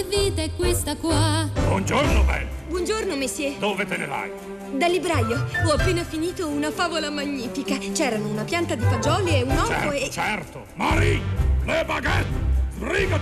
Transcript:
che vita è questa qua? Buongiorno, Belle. Buongiorno, monsieur. Dove te ne vai? Dal libraio. Ho appena finito una favola magnifica. C'erano una pianta di fagioli e un orco Certo, e... certo. Marie, le baguette! Sbrigati!